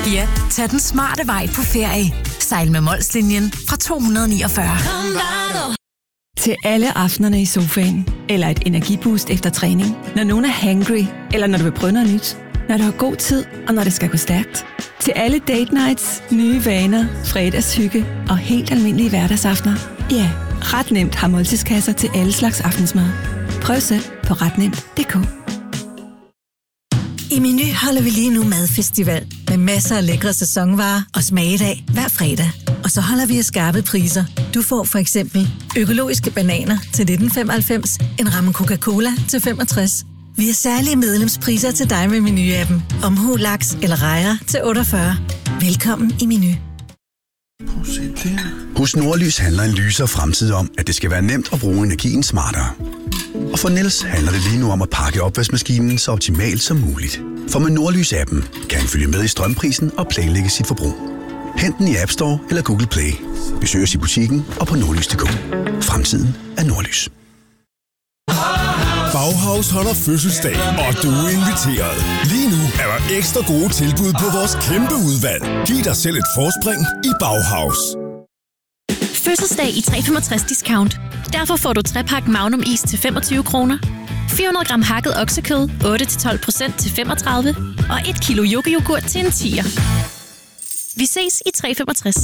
Ja, tag den smarte vej på ferie. Sejl med Molslinjen fra 249. Til alle aftenerne i sofaen, eller et energiboost efter træning, når nogen er hangry, eller når du vil prøve noget nyt, når du har god tid, og når det skal gå stærkt. Til alle date nights, nye vaner, fredagshygge og helt almindelige hverdagsaftener. Ja, ret nemt har måltidskasser til alle slags aftensmad. Prøv selv på retnemt.dk. I Meny holder vi lige nu madfestival med masser af lækre sæsonvarer og smagedag hver fredag. Og så holder vi skarpe priser. Du får for eksempel økologiske bananer til 19,95, en ramme Coca-Cola til 65. Vi har særlige medlemspriser til dig med Meny-appen. Omhu, laks eller rejer til 48. Velkommen i Meny. Hos Nordlys handler en lysere fremtid om, at det skal være nemt at bruge energien smartere. Og for Niels handler det lige nu om at pakke opvaskemaskinen så optimalt som muligt. For med Nordlys-appen kan han følge med i strømprisen og planlægge sit forbrug. Hent den i App Store eller Google Play. Besøg os i butikken og på nordlys.dk. Fremtiden er Nordlys. Bauhaus holder fødselsdag, og du er inviteret. Lige nu er der ekstra gode tilbud på vores kæmpe udvalg. Giv dig selv et forspring i Bauhaus. Fødselsdag i 365 discount. Derfor får du 3-pakke Magnum is til 25 kroner, 400 gram hakket oksekød 8-12% til 35 og 1 kilo yoghurt til en 10'er. Vi ses i 365.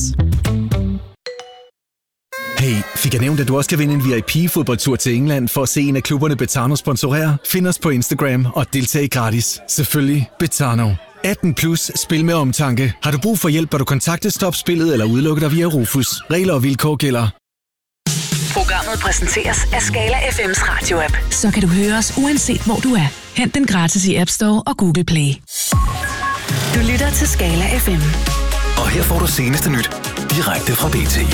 Hey, fik jeg nævnt, at du også kan vinde en VIP-fodboldtur til England for at se en af klubberne Betano sponsorere? Find os på Instagram og deltag gratis. Selvfølgelig Betano. 18 plus, spil med omtanke. Har du brug for hjælp, bør du kontakte Stop Spillet eller udelukke dig via Rufus. Regler og vilkår gælder. Programmet præsenteres af Skala FM's radio-app. Så kan du høre os uanset hvor du er. Hent den gratis i App Store og Google Play. Du lytter til Skala FM. Og her får du seneste nyt direkte fra BT.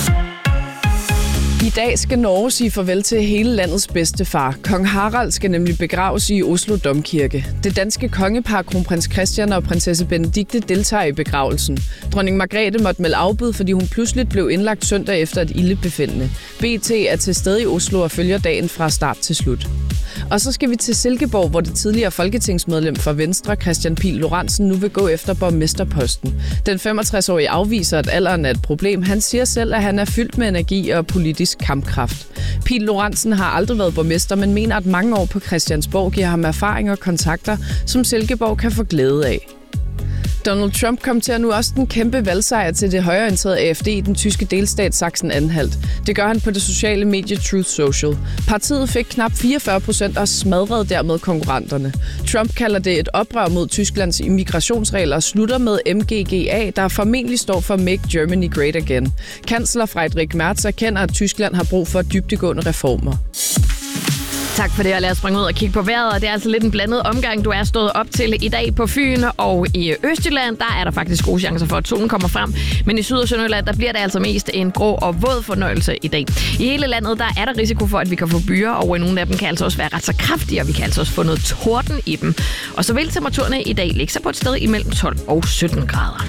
I dag skal Norge sige farvel til hele landets bedstefar. Kong Harald skal nemlig begraves i Oslo Domkirke. Det danske kongepar, kronprins Christian og prinsesse Benedikte, deltager i begravelsen. Dronning Margrethe måtte melde afbud, fordi hun pludselig blev indlagt søndag efter et ildebefindende. BT er til stede i Oslo og følger dagen fra start til slut. Og så skal vi til Silkeborg, hvor det tidligere folketingsmedlem for Venstre, Christian Pihl Lorentzen, nu vil gå efter borgmesterposten. Den 65-årige afviser, at alderen er et problem. Han siger selv, at han er fyldt med energi og politisk kampkraft. Pihl Lorentzen har aldrig været borgmester, men mener, at mange år på Christiansborg giver ham erfaring og kontakter, som Silkeborg kan få glæde af. Donald Trump kommenterer nu også den kæmpe valgsejr til det højreorienterede AfD i den tyske delstat Sachsen-Anhalt. Det gør han på det sociale medie Truth Social. Partiet fik knap 44% og smadrede dermed konkurrenterne. Trump kalder det et oprør mod Tysklands immigrationsregler og slutter med MGGA, der formentlig står for Make Germany Great Again. Kansler Friedrich Merz erkender, at Tyskland har brug for dybdegående reformer. Tak for det, og lad os springe ud og kigge på vejret. Det er altså lidt en blandet omgang, du er stået op til i dag på Fyn og i Østjylland. Der er der faktisk gode chancer for, at solen kommer frem. Men i Syd- og Sønderjylland, der bliver det altså mest en grå og våd fornøjelse i dag. I hele landet, der er der risiko for, at vi kan få byer, og nogle af dem kan altså også være ret så kraftige, og vi kan altså også få noget torden i dem. Og så vil temperaturerne i dag ligge sig på et sted imellem 12 og 17 grader.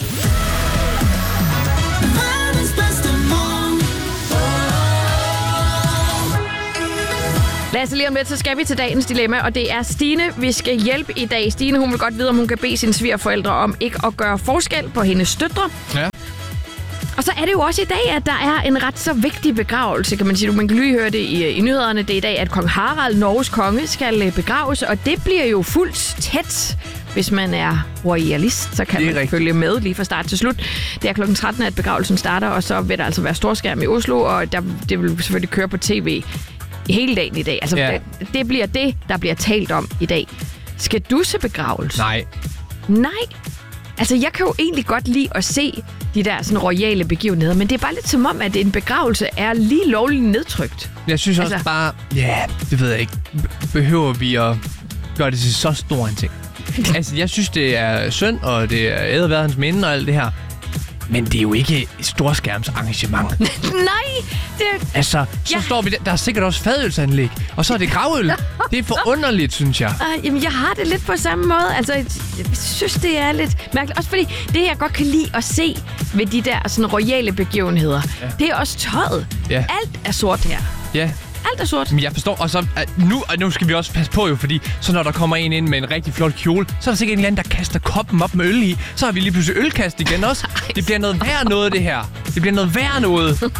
Lad os lige om lidt, så skal vi til dagens dilemma, og det er Stine, vi skal hjælpe i dag. Stine, hun vil godt vide, om hun kan bede sine svigerforældre om ikke at gøre forskel på hendes døtre. Ja. Og så er det jo også i dag, at der er en ret så vigtig begravelse, kan man sige. Man kan lige høre det i nyhederne. Det er i dag, at kong Harald, Norges konge, skal begraves, og det bliver jo fuldt tæt. Hvis man er royalist, så kan man følge med lige fra start til slut. Det er kl. 13, at begravelsen starter, og så vil der altså være storskærm i Oslo, og det vil selvfølgelig køre på tv hele dagen i dag. Altså, det bliver det, der bliver talt om i dag. Skal du se begravelse? Nej. Altså, jeg kan jo egentlig godt lide at se de der sådan royale begivenheder, men det er bare lidt som om, at en begravelse er lige lovligt nedtrykt. Jeg synes også bare, det ved jeg ikke. Behøver vi at gøre det til så stor en ting? Altså, jeg synes, det er synd, og det er æderværet hans minde og alt det her. Men det er jo ikke et storskærmsarrangement. Nej! Altså, så står vi der. Der er sikkert også fadølsanlæg. Og så er det gravøl. Det er forunderligt, synes jeg. Jamen, jeg har det lidt på samme måde. Altså, jeg synes, det er lidt mærkeligt. Også fordi det, jeg godt kan lide at se ved de der sådan royale begivenheder, det er også tøjet. Ja. Alt er sort her. Ja. Alt er sort. Men jeg forstår, og så nu skal vi også passe på jo, fordi så når der kommer en ind med en rigtig flot kjole, så er der sikkert en eller anden, der kaster koppen op med øl i. Så har vi lige pludselig ølkast igen også. Det bliver noget værd noget, det her. Det bliver noget værd noget.